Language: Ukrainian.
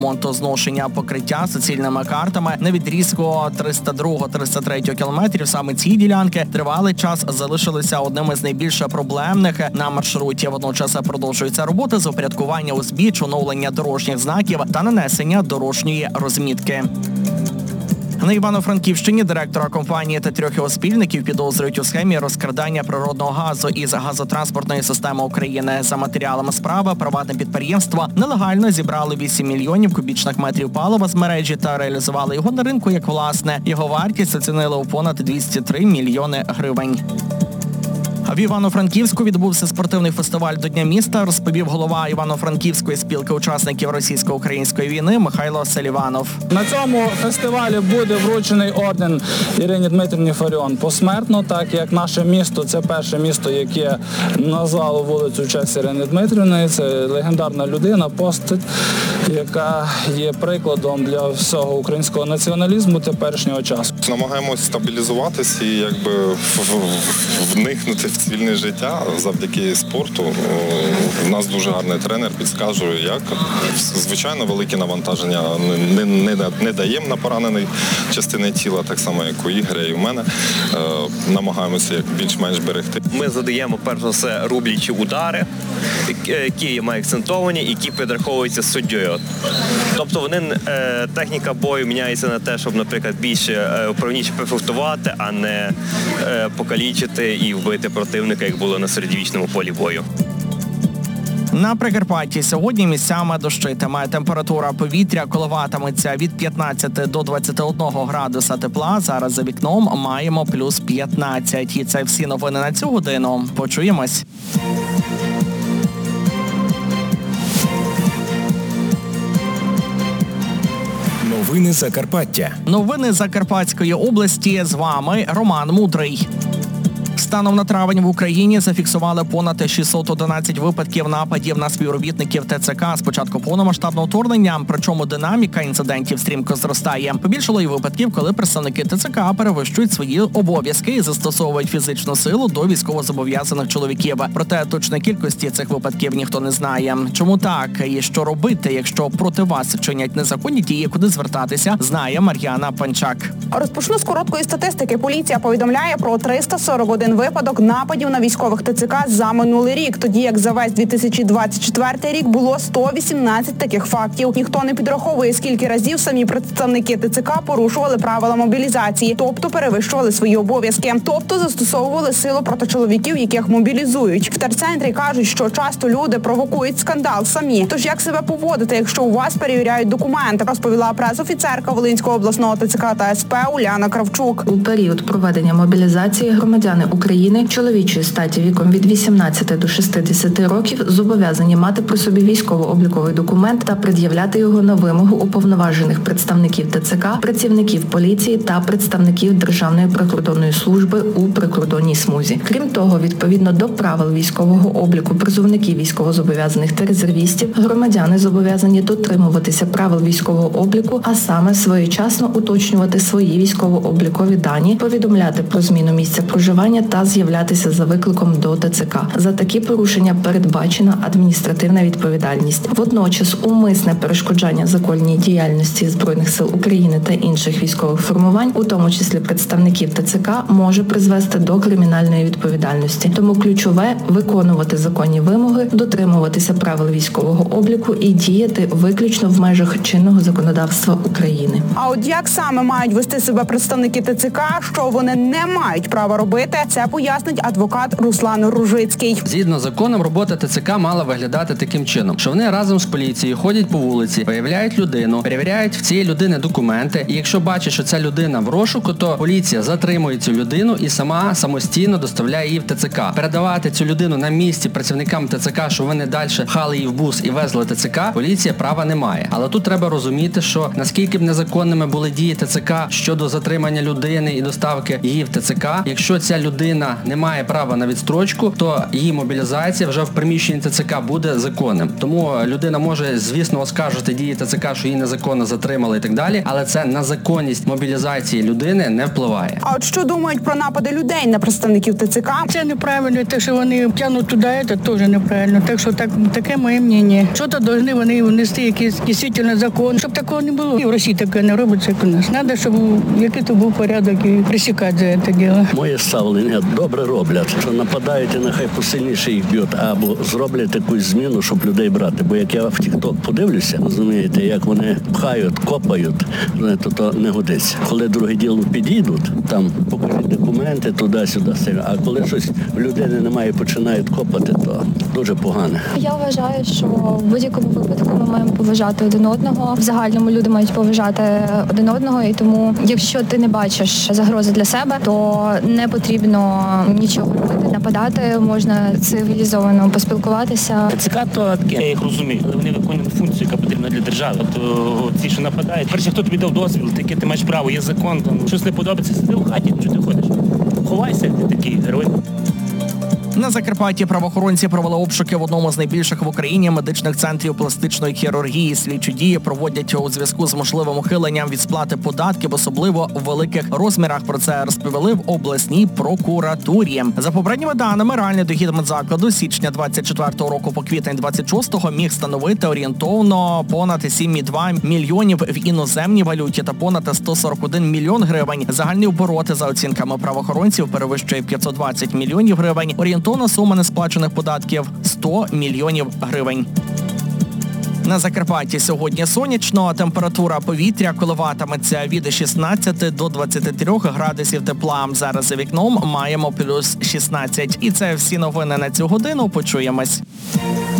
Монтозношення покриття суцільними картами на відрізку 302-303 кілометрів. Саме ці ділянки тривалий час залишилися одними з найбільш проблемних на маршруті. Водночас продовжуються роботи з упорядкування узбіч, оновлення дорожніх знаків та нанесення дорожньої розмітки. На Івано-Франківщині директора компанії та 3 його спільників підозрюють у схемі розкрадання природного газу із газотранспортної системи України. За матеріалами справи, приватне підприємство нелегально зібрали 8 мільйонів кубічних метрів палива з мережі та реалізували його на ринку як власне. Його вартість оцінили у понад 203 мільйони гривень. В Івано-Франківську відбувся спортивний фестиваль до Дня міста, розповів голова Івано-Франківської спілки учасників російсько-української війни Михайло Селіванов. На цьому фестивалі буде вручений орден Ірині Дмитрівні Фаріон посмертно, так як наше місто – це перше місто, яке назвало вулицю в честь Ірини Дмитрівни. Це легендарна людина, постать, яка є прикладом для всього українського націоналізму теперішнього часу. Намагаємося стабілізуватися і вникнути в цивільне життя завдяки спорту. У нас дуже гарний тренер, підказує, як. Звичайно, велике навантаження не даємо на пораненої частини тіла, так само, як у Ігоря і у мене. Намагаємося більш-менш берегти. Ми задаємо, перш за все, рублячі удари, які мають акцентовані, які підраховуються суддєю. Тобто техніка бою міняється на те, щоб, наприклад, більше правніше пофехтувати, а не покалічити і вбити противника, як було на середньовічному полі бою. На Прикарпатті сьогодні місцями дощитиме. Температура повітря коливатиметься від 15 до 21 градуса тепла. Зараз за вікном маємо плюс 15. І це всі новини на цю годину. Почуємось. Новини Закарпаття. Новини Закарпатської області. З вами Роман Мудрий. Станом на травень в Україні зафіксували понад 611 випадків нападів на співробітників ТЦК з початку повномасштабного вторгнення, причому динаміка інцидентів стрімко зростає. Побільшало й випадків, коли представники ТЦК перевищують свої обов'язки і застосовують фізичну силу до військовозобов'язаних чоловіків. Проте точної кількості цих випадків ніхто не знає. Чому так? І що робити, якщо проти вас чинять незаконні дії, куди звертатися, знає Мар'яна Панчак. Розпочну з короткої статистики. Поліція повідомляє про 341 випадок нападів на військових ТЦК за минулий рік, тоді як за весь 2024 рік було 118 таких фактів. Ніхто не підраховує, скільки разів самі представники ТЦК порушували правила мобілізації, тобто перевищували свої обов'язки, тобто застосовували силу проти чоловіків, яких мобілізують. В терцентрі кажуть, що часто люди провокують скандал самі. Тож як себе поводити, якщо у вас перевіряють документи, розповіла прес-офіцерка Волинського обласного ТЦК та СП Уляна Кравчук. У період проведення мобілізації громадяни України чоловічої статі віком від 18 до 60 років зобов'язані мати при собі військово-обліковий документ та пред'являти його на вимогу уповноважених представників ТЦК, працівників поліції та представників Державної прикордонної служби у прикордонній смузі. Крім того, відповідно до правил військового обліку призовників військовозобов'язаних та резервістів, громадяни зобов'язані дотримуватися правил військового обліку, а саме своєчасно уточнювати свої військово-облікові дані, повідомляти про зміну місця проживання та з'являтися за викликом до ТЦК. За такі порушення передбачена адміністративна відповідальність. Водночас умисне перешкоджання законній діяльності Збройних сил України та інших військових формувань, у тому числі представників ТЦК, може призвести до кримінальної відповідальності. Тому ключове – виконувати законні вимоги, дотримуватися правил військового обліку і діяти виключно в межах чинного законодавства України. А от як саме мають вести себе представники ТЦК, що вони не мають права робити, це пояснить адвокат Руслан Ружицький. Згідно з законом, робота ТЦК мала виглядати таким чином, що вони разом з поліцією ходять по вулиці, виявляють людину, перевіряють в цієї людини документи, і якщо бачать, що ця людина в розшуку, то поліція затримує цю людину і самостійно доставляє її в ТЦК. Передавати цю людину на місці працівникам ТЦК, що вони далі пхали її в бус і везли ТЦК, поліція права не має. Але тут треба розуміти, що наскільки б незаконними були дії ТЦК щодо затримання людини і доставки її в ТЦК, якщо ця людина людина не має права на відстрочку, то її мобілізація вже в приміщенні ТЦК буде законним. Тому людина може, звісно, оскаржити дії ТЦК, що її незаконно затримали і так далі, але це на законність мобілізації людини не впливає. А от що думають про напади людей на представників ТЦК? Це неправильно, те, що вони тягнуть туди, це теж неправильно. Так що таке моє мнення. Що-то повинні вони внести якийсь дійсно закон, щоб такого не було. І в Росії таке не робиться, як у нас. Треба, щоб який-то був порядок і пресікати за це діло. Моє ставлення добре роблять, що нападають і нехай посильніше їх б'ють, або зроблять якусь зміну, щоб людей брати. Бо як я в TikTok подивлюся, розумієте, як вони пхають, копають, то не годиться. Коли друге діло підійдуть, там покажуть документи туди-сюди. А коли щось в людини немає, починають копати, то дуже погано. Я вважаю, що в будь-якому випадку ми маємо поважати один одного. В загальному люди мають поважати один одного, і тому, якщо ти не бачиш загрози для себе, то не потрібно нічого робити, нападати, можна цивілізовано поспілкуватися. ТЦК, то я їх розумію, але вони виконують функцію, яка потрібна для держави. То ці, що нападають, перше, хто тобі дав дозвіл, ти маєш право, є закон, там щось не подобається, сиди в хаті, що ти ходиш. Ховайся, ти такий герой. На Закарпатті правоохоронці провели обшуки в одному з найбільших в Україні медичних центрів пластичної хірургії. Слідчі дії проводять у зв'язку з можливим ухиленням від сплати податків, особливо в великих розмірах. Про це розповіли в обласній прокуратурі. За попередніми даними, реальний дохід медзакладу з січня 24-го року по квітень 26-го міг становити орієнтовно понад 7,2 мільйонів в іноземній валюті та понад 141 мільйон гривень. Загальні обороти, за оцінками правоохоронців, перевищує 520 мільйонів гривень. Орієнтовна сума несплачених податків – 100 мільйонів гривень. На Закарпатті сьогодні сонячно, температура повітря коливатиметься від 16 до 23 градусів тепла. Зараз за вікном маємо плюс 16. І це всі новини на цю годину. Почуємось.